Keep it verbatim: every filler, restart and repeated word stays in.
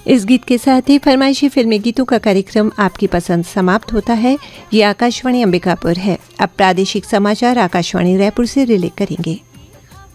इस गीत के साथ ही फरमाइशी फिल्मी गीतों का कार्यक्रम आपकी पसंद समाप्त होता है। ये आकाशवाणी अंबिकापुर है। अब प्रादेशिक समाचार आकाशवाणी रायपुर से रिले करेंगे।